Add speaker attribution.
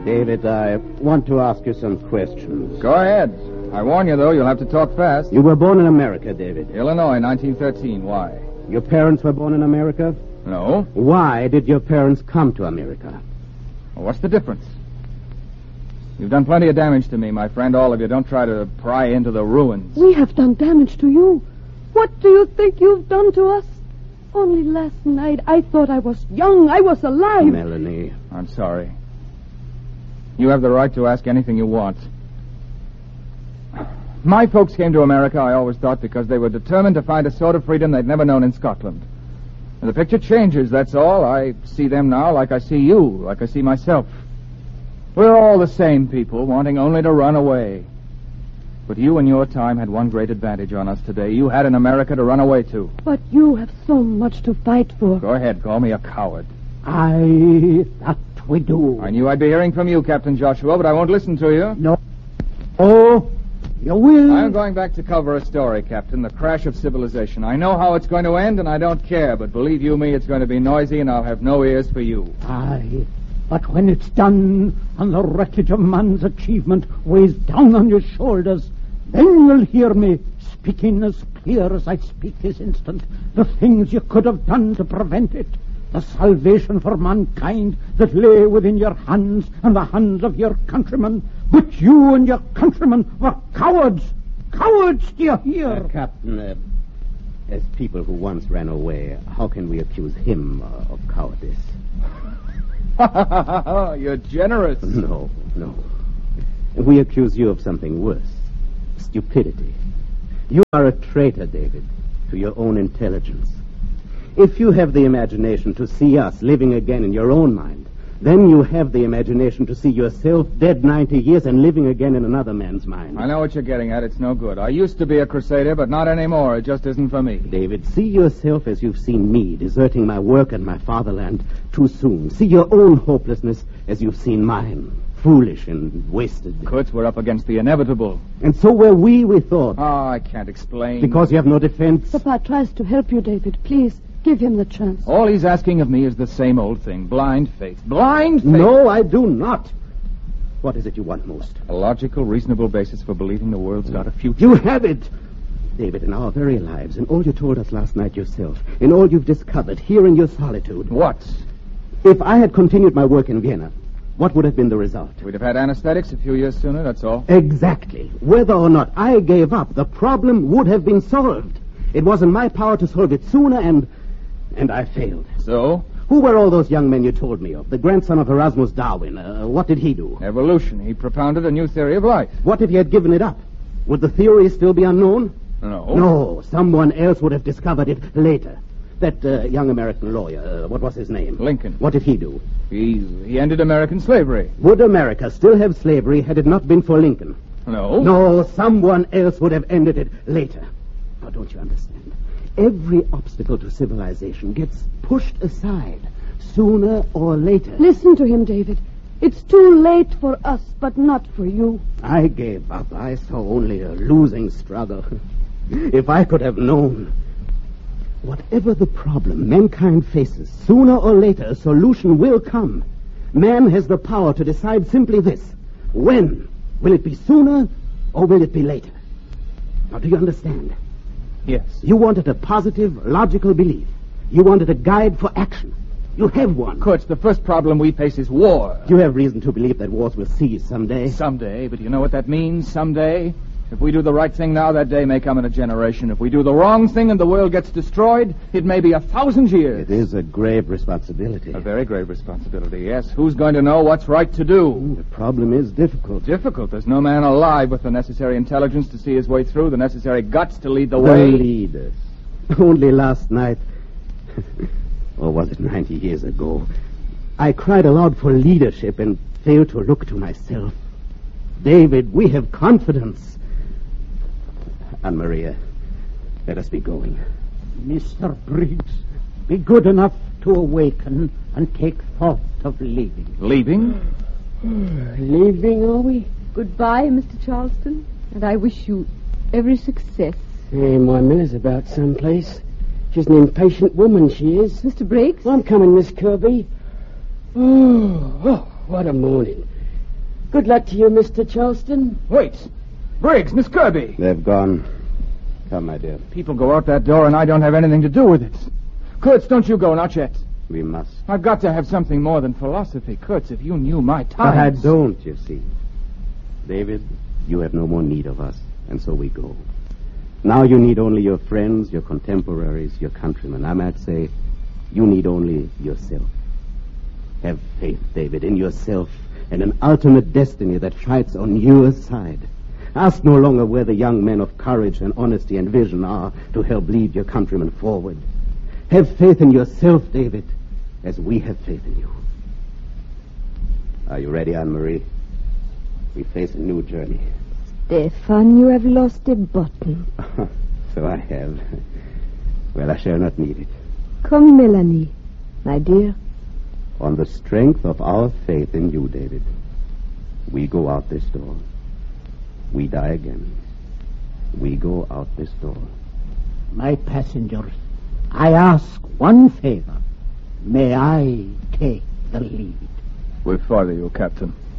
Speaker 1: David, I want to ask you some questions.
Speaker 2: Go ahead. I warn you, though, you'll have to talk fast.
Speaker 1: You were born in America, David.
Speaker 2: Illinois, 1913. Why?
Speaker 1: Your parents were born in America?
Speaker 2: No.
Speaker 1: Why did your parents come to America?
Speaker 2: Well, what's the difference? You've done plenty of damage to me, my friend. All of you. Don't try to pry into the ruins.
Speaker 3: We have done damage to you. What do you think you've done to us? Only last night I thought I was young. I was alive.
Speaker 1: Melanie.
Speaker 2: I'm sorry. You have the right to ask anything you want. My folks came to America, I always thought, because they were determined to find a sort of freedom they'd never known in Scotland. And the picture changes, that's all. I see them now like I see you, like I see myself. We're all the same people, wanting only to run away. But you in your time had one great advantage on us today. You had an America to run away to.
Speaker 3: But you have so much to fight for.
Speaker 2: Go ahead, call me a coward.
Speaker 4: That we do.
Speaker 2: I knew I'd be hearing from you, Captain Joshua, but I won't listen to you.
Speaker 4: No. Oh, you will.
Speaker 2: I'm going back to cover a story, Captain, the crash of civilization. I know how it's going to end, and I don't care, but believe you me, it's going to be noisy, and I'll have no ears for you.
Speaker 4: Aye, but when it's done, and the wreckage of man's achievement weighs down on your shoulders, then you'll hear me speaking as clear as I speak this instant, the things you could have done to prevent it. The salvation for mankind that lay within your hands and the hands of your countrymen. But you and your countrymen were cowards. Cowards, do you hear?
Speaker 1: Captain, as people who once ran away, how can we accuse him of cowardice?
Speaker 2: You're generous.
Speaker 1: No. We accuse you of something worse. Stupidity. You are a traitor, David, to your own intelligence. If you have the imagination to see us living again in your own mind, then you have the imagination to see yourself dead 90 years and living again in another man's mind.
Speaker 2: I know what you're getting at. It's no good. I used to be a crusader, but not anymore. It just isn't for me.
Speaker 1: David, see yourself as you've seen me, deserting my work and my fatherland too soon. See your own hopelessness as you've seen mine, foolish and wasted.
Speaker 2: Kurtz, we're up against the inevitable.
Speaker 1: And so were we thought.
Speaker 2: Oh, I can't explain.
Speaker 1: Because you have no defense.
Speaker 3: Papa tries to help you, David. Please, give him the chance.
Speaker 2: All he's asking of me is the same old thing. Blind faith. Blind faith.
Speaker 1: No, I do not. What is it you want most?
Speaker 2: A logical, reasonable basis for believing the world's got a future.
Speaker 1: You have it. David, in our very lives, in all you told us last night yourself, in all you've discovered here in your solitude.
Speaker 2: What?
Speaker 1: If I had continued my work in Vienna, what would have been the result?
Speaker 2: We'd have had anesthetics a few years sooner, that's all.
Speaker 1: Exactly. Whether or not I gave up, the problem would have been solved. It was in my power to solve it sooner, and I failed.
Speaker 2: So?
Speaker 1: Who were all those young men you told me of? The grandson of Erasmus Darwin. What did he do?
Speaker 2: Evolution. He propounded a new theory of life.
Speaker 1: What if he had given it up? Would the theory still be unknown?
Speaker 2: No.
Speaker 1: No, someone else would have discovered it later. That young American lawyer, what was his name?
Speaker 2: Lincoln.
Speaker 1: What did he do?
Speaker 2: He ended American slavery.
Speaker 1: Would America still have slavery had it not been for Lincoln?
Speaker 2: No.
Speaker 1: No, someone else would have ended it later. Now, don't you understand? Every obstacle to civilization gets pushed aside, sooner or later.
Speaker 3: Listen to him, David. It's too late for us, but not for you.
Speaker 1: I gave up. I saw only a losing struggle. If I could have known. Whatever the problem mankind faces, sooner or later a solution will come. Man has the power to decide simply this. When? Will it be sooner or will it be later? Now, do you understand?
Speaker 2: Yes.
Speaker 1: You wanted a positive, logical belief. You wanted a guide for action. You have one.
Speaker 2: Kurtz, the first problem we face is war.
Speaker 1: You have reason to believe that wars will cease someday.
Speaker 2: Someday, but you know what that means, someday? If we do the right thing now, that day may come in a generation. If we do the wrong thing and the world gets destroyed, it may be 1,000 years.
Speaker 1: It is a grave responsibility.
Speaker 2: A very grave responsibility, yes. Who's going to know what's right to do?
Speaker 1: The problem is difficult.
Speaker 2: Difficult. There's no man alive with the necessary intelligence to see his way through, the necessary guts to lead the
Speaker 1: The
Speaker 2: way.
Speaker 1: leaders. Only last night, or was it 90 years ago, I cried aloud for leadership and failed to look to myself. David, we have confidence. Anne-Maria, let us be going.
Speaker 4: Mr. Briggs, be good enough to awaken and take thought of leaving.
Speaker 2: Leaving?
Speaker 5: Leaving, are we? Goodbye, Mr. Charleston, and I wish you every success.
Speaker 6: Hey, my miller's about someplace. She's an impatient woman, she is.
Speaker 5: Mr. Briggs?
Speaker 6: I'm coming, Miss Kirby. Oh, what a morning. Good luck to you, Mr. Charleston.
Speaker 2: Wait. Briggs, Miss Kirby.
Speaker 1: They've gone. Come, my dear.
Speaker 2: People go out that door and I don't have anything to do with it. Kurtz, don't you go, not yet.
Speaker 1: We must.
Speaker 2: I've got to have something more than philosophy. Kurtz, if you knew my times...
Speaker 1: But I don't, you see. David, you have no more need of us, and so we go. Now you need only your friends, your contemporaries, your countrymen. I might say, you need only yourself. Have faith, David, in yourself and an ultimate destiny that fights on your side. Ask no longer where the young men of courage and honesty and vision are to help lead your countrymen forward. Have faith in yourself, David, as we have faith in you. Are you ready, Anne-Marie? We face a new journey.
Speaker 5: Stefan, you have lost a button.
Speaker 1: So I have. Well, I shall not need it.
Speaker 5: Come, Melanie, my dear.
Speaker 1: On the strength of our faith in you, David, we go out this door. We die again. We go out this door.
Speaker 4: My passengers, I ask one favor. May I take the lead?
Speaker 2: We'll follow you, Captain.